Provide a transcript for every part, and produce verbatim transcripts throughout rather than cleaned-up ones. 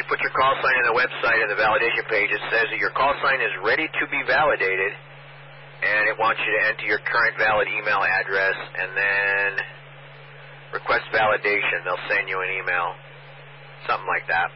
put your call sign on the website and the validation page. It says that your call sign is ready to be validated, and it wants you to enter your current valid email address and then request validation. They'll send you an email, something like that.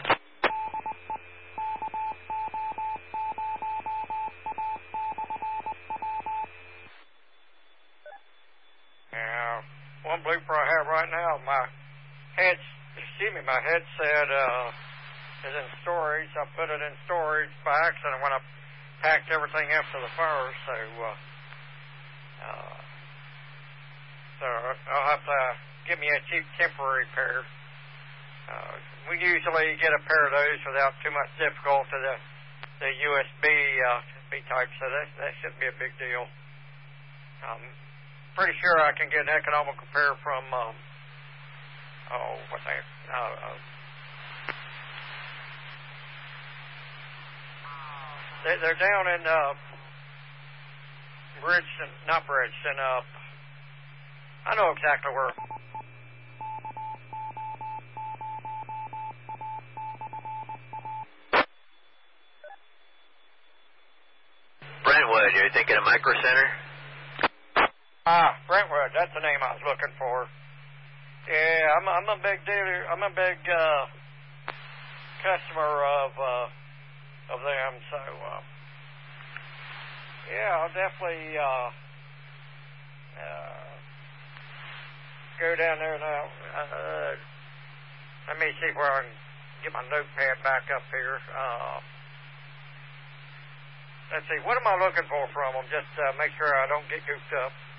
Yeah, one blooper I have right now, my head, excuse me, my headset uh, is in storage. I put it in storage by accident when I packed everything after the fire, so uh, uh, so I'll have to give me a cheap temporary pair. Uh, we usually get a pair of those without too much difficulty. The the U S B uh, B type, so that that shouldn't be a big deal. Um, pretty sure I can get an economical pair from. Um, oh, what the? Uh, uh, they, they're down in uh, Bridgeton, not Bridgeton. Uh, I know exactly where. Brentwood, you're thinking of Micro Center? Ah, Brentwood. That's the name I was looking for. Yeah, I'm I'm a big dealer. I'm a big uh, customer of uh, of them. So uh, yeah, I'll definitely uh, uh, go down there now. Uh, let me see where I can get my notepad back up here. Uh, let's see. What am I looking for from them? Just uh, make sure I don't get goofed up.